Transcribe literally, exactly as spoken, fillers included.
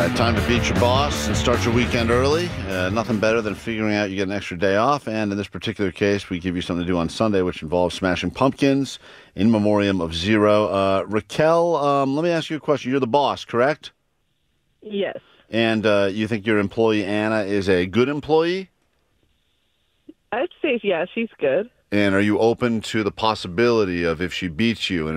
right, time to beat your boss and start your weekend early. Uh, nothing better than figuring out you get an extra day off. And in this particular case, we give you something to do on Sunday, which involves smashing pumpkins in memoriam of Zero. Uh, Raquel, um, let me ask you a question. You're the boss, correct? Yes. And uh, you think your employee, Anna, is a good employee? I'd say, yeah, she's good. And are you open to the possibility of if she beats you and